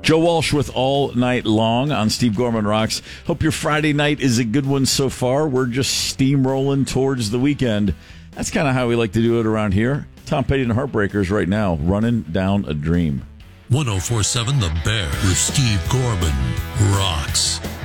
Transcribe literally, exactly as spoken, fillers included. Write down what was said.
Joe Walsh with All Night Long on Steve Gorman Rocks. Hope your Friday night is a good one so far. We're just steamrolling towards the weekend. That's kind of how we like to do it around here. Tom Petty and the Heartbreakers right now, Running Down a Dream. one oh four point seven The Bear with Steve Gorman Rocks.